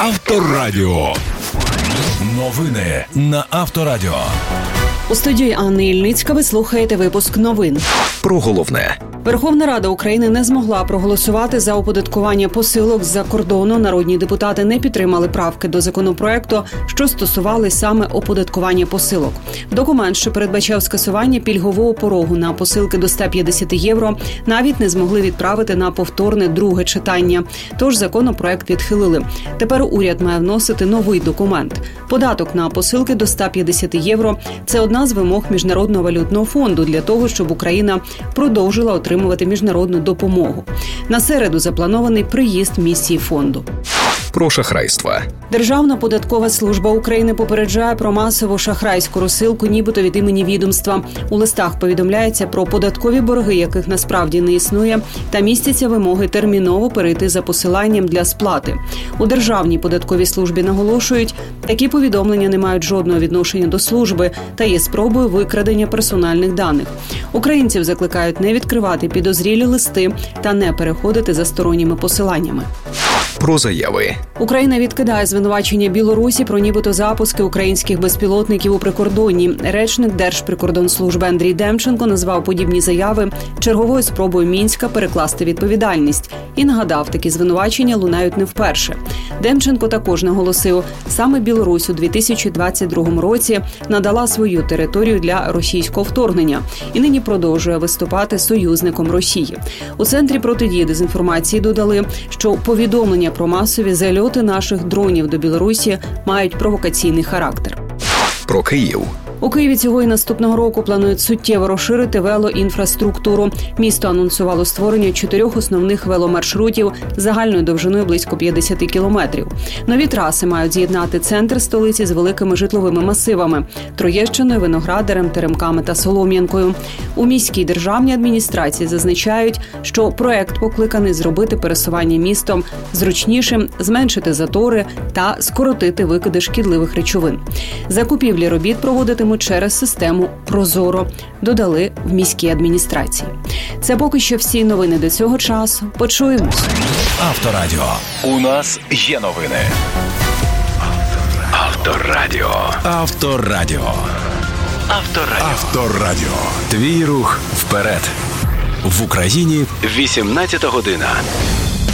Авторадіо. Новини на Авторадіо. У студії Анни Ільницька ви слухаєте випуск новин. Про головне. Верховна Рада України не змогла проголосувати за оподаткування посилок з-за кордону. Народні депутати не підтримали правки до законопроекту, що стосувались саме оподаткування посилок. Документ, що передбачав скасування пільгового порогу на посилки до 150 євро, навіть не змогли відправити на повторне друге читання. Тож законопроект відхилили. Тепер уряд має вносити новий документ. Податок на посилки до 150 євро – це одна з вимог Міжнародного валютного фонду для того, щоб Україна продовжила отримувати міжнародну допомогу. На середу запланований приїзд місії фонду. Про шахрайство. Державна податкова служба України попереджає про масову шахрайську розсилку, нібито від імені відомства. У листах повідомляється про податкові борги, яких насправді не існує, та містяться вимоги терміново перейти за посиланням для сплати. У Державній податковій службі наголошують, такі повідомлення не мають жодного відношення до служби та є спробою викрадення персональних даних. Українців закликають не відкривати підозрілі листи та не переходити за сторонніми посиланнями. Про заяви. Україна відкидає звинувачення Білорусі про нібито запуски українських безпілотників у прикордонні. Речник Держприкордонслужби Андрій Демченко назвав подібні заяви черговою спробою Мінська перекласти відповідальність. І нагадав, такі звинувачення лунають не вперше. Демченко також наголосив, саме Білорусь у 2022 році надала свою територію для російського вторгнення і нині продовжує виступати союзником Росії. У Центрі протидії дезінформації додали, що повідомлення про масові зальоти наших дронів до Білорусі мають провокаційний характер. Про Київ. У Києві цього і наступного року планують суттєво розширити велоінфраструктуру. Місто анонсувало створення 4 основних веломаршрутів загальною довжиною близько 50 кілометрів. Нові траси мають з'єднати центр столиці з великими житловими масивами – Троєщиною, Виноградарем, Теремками та Солом'янкою. У міській державній адміністрації зазначають, що проект покликаний зробити пересування містом зручнішим, зменшити затори та скоротити викиди шкідливих речовин. Закупівлі робіт проводитимуть через систему «Прозоро», додали в міській адміністрації. Це поки що всі новини до цього часу. Почуємось. Авторадіо. У нас є новини. Авторадіо. Авторадіо. Авторадіо. Авторадіо. Твій рух вперед. В Україні 18 година.